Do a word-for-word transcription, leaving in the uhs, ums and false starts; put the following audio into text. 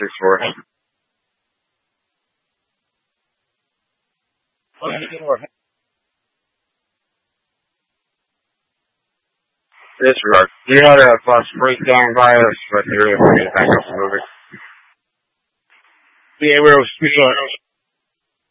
six four. Disregard. You had a bus breakdown virus, but you're able to get back up and moving. Yeah, we're speaking.